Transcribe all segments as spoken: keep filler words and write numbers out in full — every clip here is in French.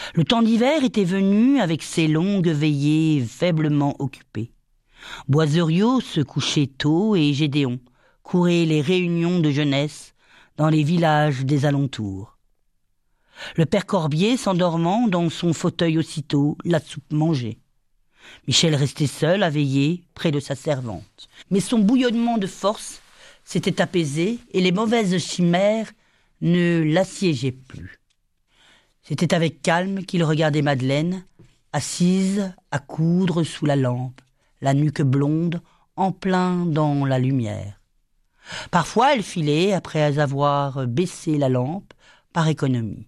Le temps d'hiver était venu avec ses longues veillées faiblement occupées. Boiseriot se couchait tôt et Gédéon courait les réunions de jeunesse dans les villages des alentours. Le père Corbier, s'endormant dans son fauteuil aussitôt, la soupe mangée. Michel restait seul à veiller près de sa servante. Mais son bouillonnement de force s'était apaisé et les mauvaises chimères ne l'assiégeaient plus. C'était avec calme qu'il regardait Madeleine, assise à coudre sous la lampe, la nuque blonde en plein dans la lumière. Parfois elle filait après avoir baissé la lampe par économie.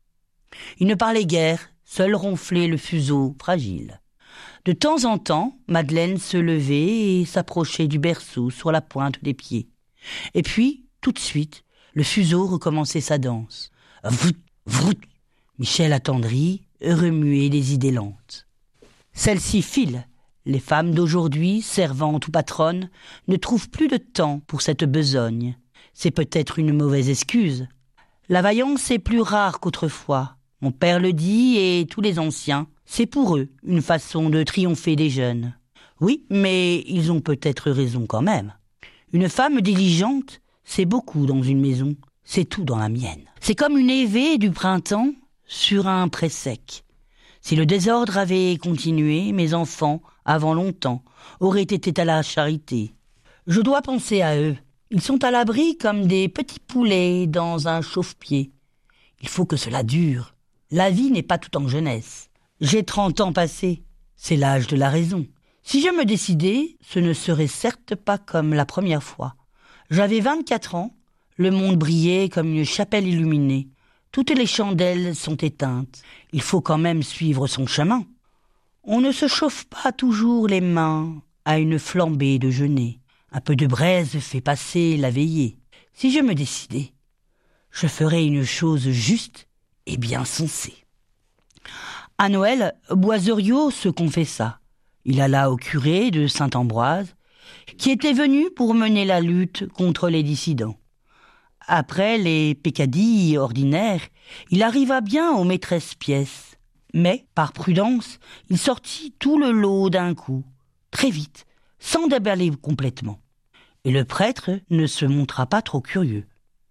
Il ne parlait guère, seul ronflait le fuseau fragile. De temps en temps, Madeleine se levait et s'approchait du berceau sur la pointe des pieds. Et puis, tout de suite, le fuseau recommençait sa danse. Vrout, vrout. Michel attendri, remuait des idées lentes. Celle-ci file. Les femmes d'aujourd'hui, servantes ou patronnes, ne trouvent plus de temps pour cette besogne. C'est peut-être une mauvaise excuse. La vaillance est plus rare qu'autrefois. Mon père le dit et tous les anciens. C'est pour eux une façon de triompher des jeunes. Oui, mais ils ont peut-être raison quand même. Une femme diligente, c'est beaucoup dans une maison. C'est tout dans la mienne. C'est comme une évée du printemps sur un pré sec. Si le désordre avait continué, mes enfants, avant longtemps, auraient été à la charité. Je dois penser à eux. Ils sont à l'abri comme des petits poulets dans un chauffe-pied. Il faut que cela dure. La vie n'est pas tout en jeunesse. J'ai trente ans passés. C'est l'âge de la raison. Si je me décidais, ce ne serait certes pas comme la première fois. J'avais vingt-quatre ans. Le monde brillait comme une chapelle illuminée. Toutes les chandelles sont éteintes. Il faut quand même suivre son chemin. On ne se chauffe pas toujours les mains à une flambée de genêt. Un peu de braise fait passer la veillée. Si je me décidais, je ferais une chose juste et bien sensée. À Noël, Boiseriot se confessa. Il alla au curé de Saint-Ambroise, qui était venu pour mener la lutte contre les dissidents. Après les peccadilles ordinaires, il arriva bien aux maîtresses pièces. Mais, par prudence, il sortit tout le lot d'un coup, très vite, sans déballer complètement. Et le prêtre ne se montra pas trop curieux.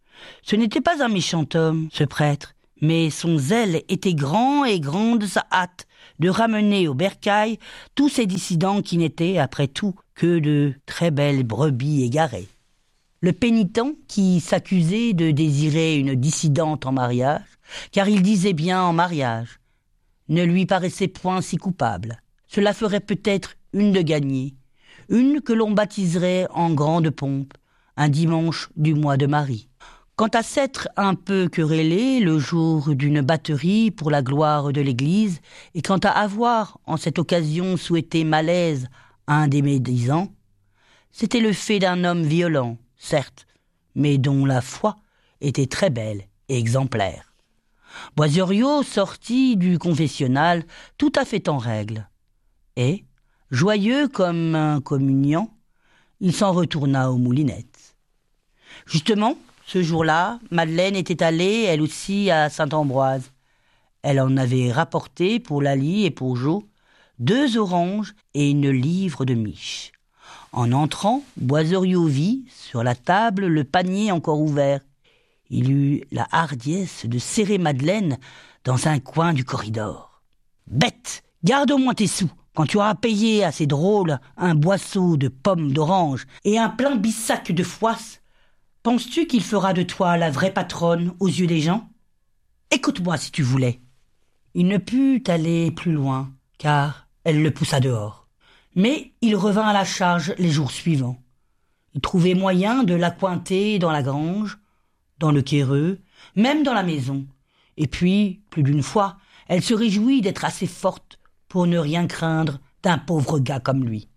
Ce n'était pas un méchant homme, ce prêtre, mais son zèle était grand et grande sa hâte de ramener au bercail tous ces dissidents qui n'étaient, après tout, que de très belles brebis égarées. Le pénitent qui s'accusait de désirer une dissidente en mariage, car il disait bien en mariage, ne lui paraissait point si coupable. Cela ferait peut-être une de gagnée, une que l'on baptiserait en grande pompe, un dimanche du mois de Marie. Quant à s'être un peu querellé le jour d'une batterie pour la gloire de l'Église, et quant à avoir, en cette occasion, souhaité malaise à un des médisants, c'était le fait d'un homme violent, certes, mais dont la foi était très belle et exemplaire. Boiseriot sortit du confessionnal tout à fait en règle, et, joyeux comme un communiant, il s'en retourna aux moulinettes. Justement, ce jour-là, Madeleine était allée, elle aussi, à Saint-Ambroise. Elle en avait rapporté pour Laly et pour Jo deux oranges et une livre de miche. En entrant, Boiseriot vit, sur la table, le panier encore ouvert. Il eut la hardiesse de serrer Madeleine dans un coin du corridor. « Bête, garde au moins tes sous. Quand tu auras payé à ces drôles un boisseau de pommes d'orange et un plein bissac de fouasse, penses-tu qu'il fera de toi la vraie patronne aux yeux des gens ? Écoute-moi si tu voulais. » Il ne put aller plus loin, car elle le poussa dehors. Mais il revint à la charge les jours suivants. Il trouvait moyen de l'accointer dans la grange, dans le quéreux, même dans la maison. Et puis, plus d'une fois, elle se réjouit d'être assez forte pour ne rien craindre d'un pauvre gars comme lui.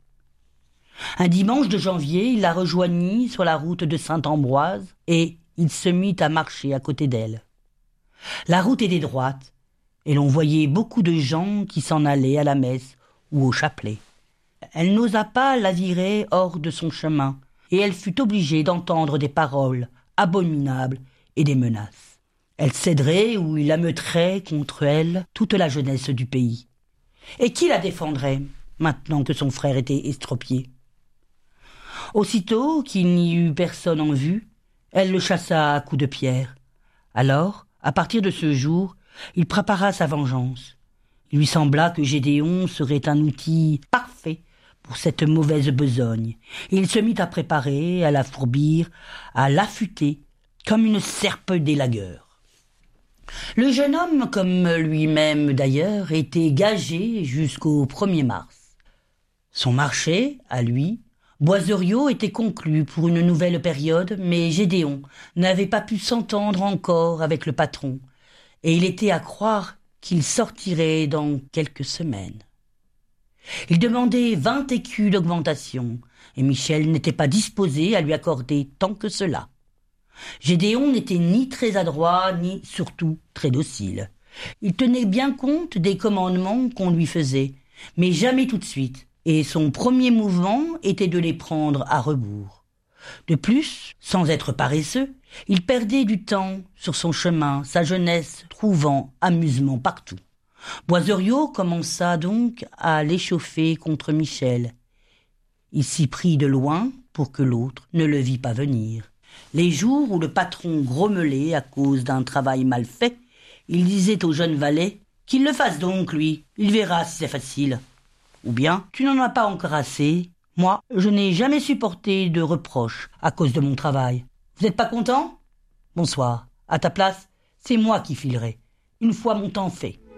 Un dimanche de janvier, il la rejoignit sur la route de Saint-Ambroise et il se mit à marcher à côté d'elle. La route était droite et l'on voyait beaucoup de gens qui s'en allaient à la messe ou au chapelet. Elle n'osa pas la virer hors de son chemin et elle fut obligée d'entendre des paroles abominables et des menaces. Elle céderait ou il ameuterait contre elle toute la jeunesse du pays. Et qui la défendrait, maintenant que son frère était estropié? Aussitôt qu'il n'y eut personne en vue, elle le chassa à coups de pierre. Alors, à partir de ce jour, il prépara sa vengeance. Il lui sembla que Gédéon serait un outil parfait pour cette mauvaise besogne, et il se mit à préparer, à la fourbir, à l'affûter, comme une serpe d'élagueur. Le jeune homme, comme lui-même d'ailleurs, était gagé jusqu'au premier mars. Son marché, à lui, Boiseuriaux était conclu pour une nouvelle période, mais Gédéon n'avait pas pu s'entendre encore avec le patron, et il était à croire qu'il sortirait dans quelques semaines. Il demandait vingt écus d'augmentation, et Michel n'était pas disposé à lui accorder tant que cela. Gédéon n'était ni très adroit, ni surtout très docile. Il tenait bien compte des commandements qu'on lui faisait, mais jamais tout de suite, et son premier mouvement était de les prendre à rebours. De plus, sans être paresseux, il perdait du temps sur son chemin, sa jeunesse trouvant amusement partout. Boiseuriaux commença donc à l'échauffer contre Michel. Il s'y prit de loin pour que l'autre ne le vît pas venir. Les jours où le patron grommelait à cause d'un travail mal fait, il disait au jeune valet qu'il le fasse donc, lui, il verra si c'est facile. Ou bien, tu n'en as pas encore assez. Moi, je n'ai jamais supporté de reproches à cause de mon travail. Vous n'êtes pas content? Bonsoir. À ta place, c'est moi qui filerai, une fois mon temps fait.